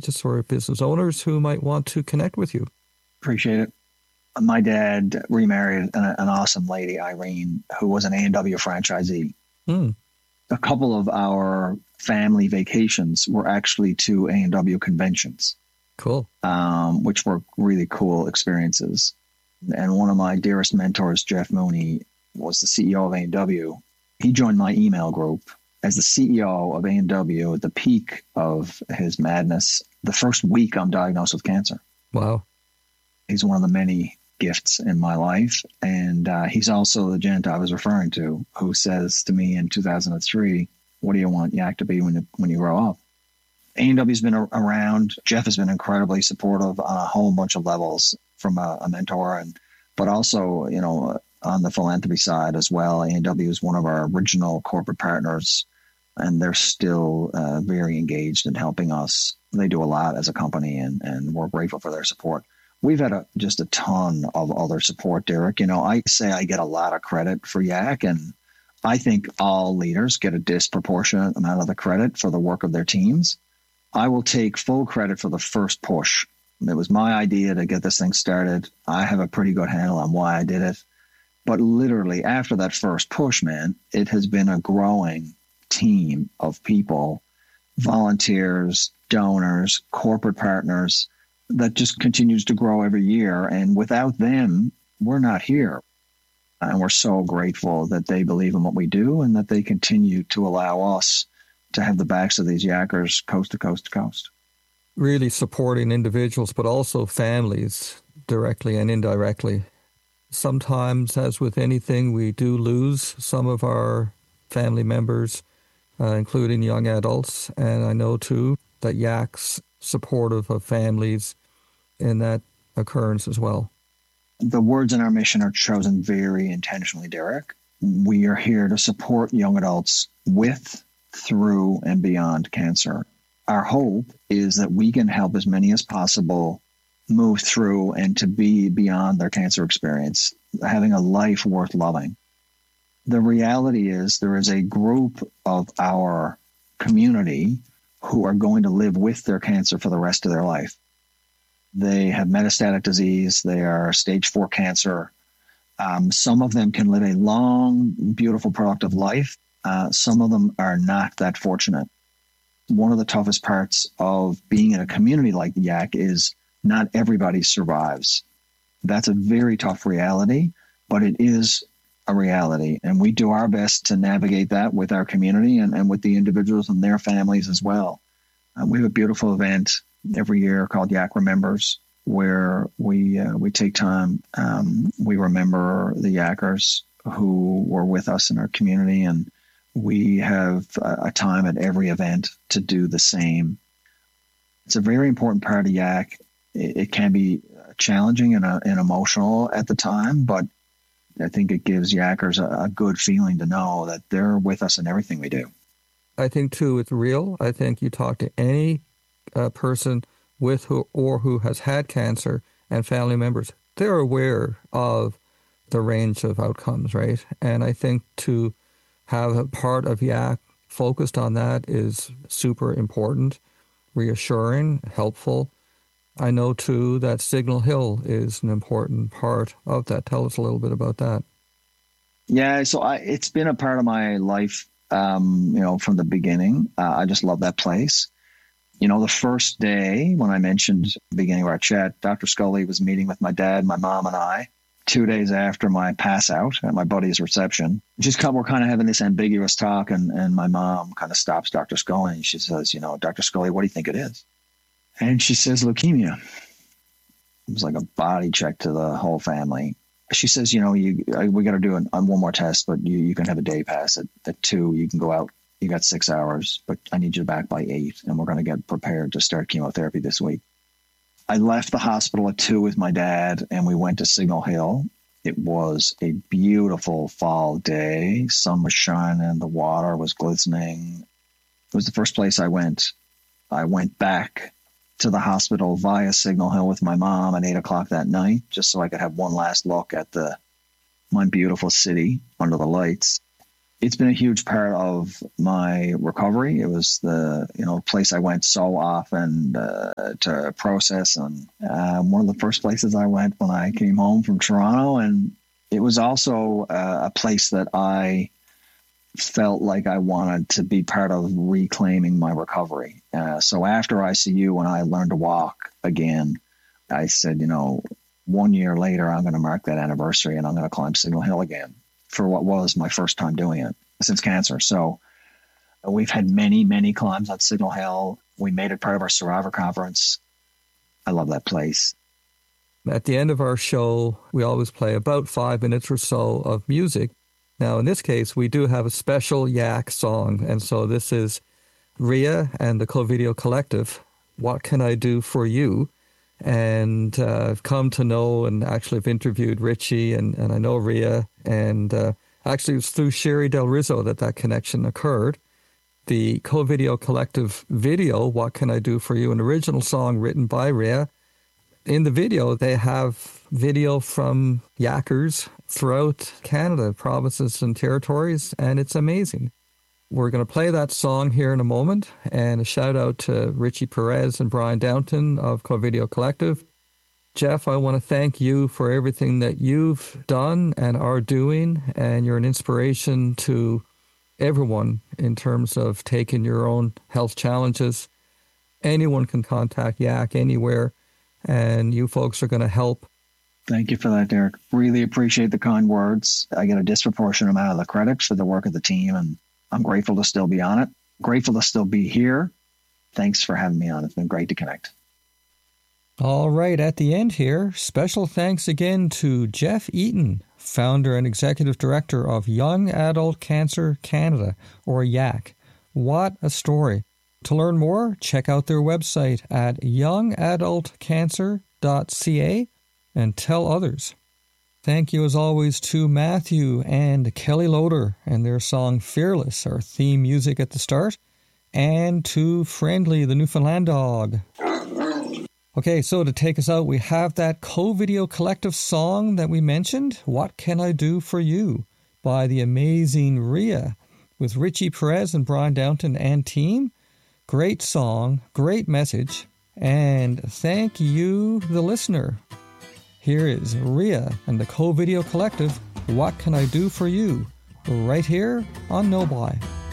just for business owners who might want to connect with you? Appreciate it. My dad remarried an awesome lady, Irene, who was an A&W franchisee. A couple of our family vacations were actually to A&W conventions. Cool. Which were really cool experiences. And one of my dearest mentors, Jeff Mooney, was the CEO of A&W. He joined my email group as the CEO of A&W at the peak of his madness. The first week I'm diagnosed with cancer. Wow. He's one of the many gifts in my life. And he's also the gent I was referring to who says to me in 2003, what do you want Yak to be when you grow up? A&W's been around. Jeff has been incredibly supportive on a whole bunch of levels from a mentor, but also, on the philanthropy side as well. A&W is one of our original corporate partners, and they're still very engaged in helping us. They do a lot as a company, and we're grateful for their support. We've had just a ton of other support, Derek. I say I get a lot of credit for Yak, and I think all leaders get a disproportionate amount of the credit for the work of their teams. I will take full credit for the first push. It was my idea to get this thing started. I have a pretty good handle on why I did it. But literally after that first push, man, it has been a growing team of people, volunteers, donors, corporate partners that just continues to grow every year. And without them, we're not here. And we're so grateful that they believe in what we do and that they continue to allow us to have the backs of these Yackers coast to coast to coast. Really supporting individuals, but also families directly and indirectly. Sometimes, as with anything, we do lose some of our family members, including young adults. And I know, too, that Yak's supportive of families in that occurrence as well. The words in our mission are chosen very intentionally, Derek. We are here to support young adults with, through, and beyond cancer. Our hope is that we can help as many as possible move through and to be beyond their cancer experience, having a life worth loving. The reality is there is a group of our community who are going to live with their cancer for the rest of their life. They have metastatic disease. They are stage 4 cancer. Some of them can live a long, beautiful, productive life. Some of them are not that fortunate. One of the toughest parts of being in a community like Yak is not everybody survives. That's a very tough reality, but it is a reality. And we do our best to navigate that with our community and with the individuals and their families as well. We have a beautiful event every year called Yak Remembers, where we take time. We remember the Yackers who were with us in our community, and we have a time at every event to do the same. It's a very important part of Yak. It can be challenging and emotional at the time, but I think it gives Yackers a good feeling to know that they're with us in everything we do. I think, too, it's real. I think you talk to any person with who has had cancer and family members, they're aware of the range of outcomes, right? And I think to have a part of Yak focused on that is super important, reassuring, helpful. I know, too, that Signal Hill is an important part of that. Tell us a little bit about that. Yeah, so it's been a part of my life, from the beginning. I just love that place. The first day when I mentioned at the beginning of our chat, Dr. Scully was meeting with my dad, my mom, and I 2 days after my pass out at my buddy's reception. We're kind of having this ambiguous talk, and my mom kind of stops Dr. Scully and she says, Dr. Scully, what do you think it is? And she says, leukemia. It was like a body check to the whole family. She says, we got to do one more test, but you can have a day pass at 2. You can go out. You got 6 hours, but I need you back by 8, and we're going to get prepared to start chemotherapy this week. I left the hospital at 2 with my dad, and we went to Signal Hill. It was a beautiful fall day. Sun was shining. The water was glistening. It was the first place I went. I went back to the hospital via Signal Hill with my mom at 8 o'clock that night, just so I could have one last look at my beautiful city under the lights. it's been a huge part of my recovery. It was the place I went so often to process, and one of the first places I went when I came home from Toronto. And it was also a place that I felt like I wanted to be part of reclaiming my recovery. So after ICU, when I learned to walk again, I said, 1 year later, I'm going to mark that anniversary and I'm going to climb Signal Hill again for what was my first time doing it since cancer. So we've had many, many climbs on Signal Hill. We made it part of our Survivor Conference. I love that place. At the end of our show, we always play about 5 minutes or so of music. Now, in this case, we do have a special Yak song. And so this is Rhea and the Covideo Collective, What Can I Do For You? And I've come to know and actually have interviewed Richie and I know Rhea. And actually, it was through Sherry Del Rizzo that connection occurred. The Covideo Collective video, What Can I Do For You? An original song written by Rhea. In the video, they have video from Yackers throughout Canada, provinces and territories, and it's amazing. We're going to play that song here in a moment, and a shout out to Richie Perez and Brian Downton of Covideo Collective. Jeff, I want to thank you for everything that you've done and are doing, and you're an inspiration to everyone in terms of taking your own health challenges. Anyone can contact Yak anywhere, and you folks are going to help. Thank you for that, Derek. Really appreciate the kind words. I get a disproportionate amount of the credit for the work of the team, and I'm grateful to still be on it. Grateful to still be here. Thanks for having me on. It's been great to connect. All right, at the end here, special thanks again to Jeff Eaton, founder and executive director of Young Adult Cancer Canada, or YAC. What a story. To learn more, check out their website at youngadultcancer.ca and tell others. Thank you as always to Matthew and Kelly Loader and their song Fearless, our theme music at the start, and to Friendly, the Newfoundland dog. Okay, so to take us out, we have that Covideo Collective song that we mentioned, What Can I Do For You, by the amazing Rhea, with Richie Perez and Brian Downton and team. Great song, great message, and thank you, the listener. Here is Rhea and the Covideo Collective, What Can I Do For You, right here on Nobi.